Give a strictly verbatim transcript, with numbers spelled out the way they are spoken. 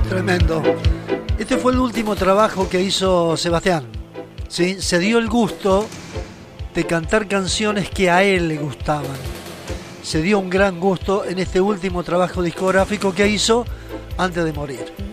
Tremendo. Este fue el último trabajo que hizo Sebastián, ¿sí? Se dio el gusto de cantar canciones que a él le gustaban. Se dio un gran gusto en este último trabajo discográfico que hizo antes de morir.